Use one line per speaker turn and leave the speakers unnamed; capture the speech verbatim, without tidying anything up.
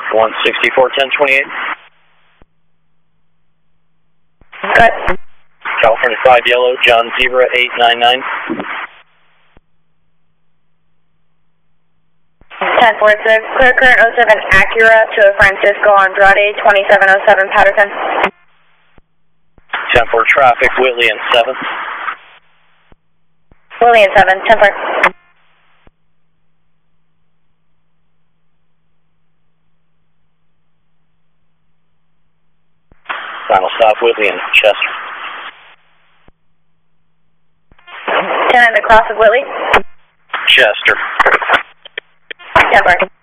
one sixty-four, ten twenty-eight.
Good.
California five Yellow, John Zebra eight nine nine.
ten four six, clear current oh seven Acura to Francisco Andrade, twenty-seven oh seven Patterson.
ten four traffic, Whitley and seven.
Whitley and seven, ten four.
Final stop, Whitley and Chester.
ten at the cross of Whitley.
Chester.
ten four.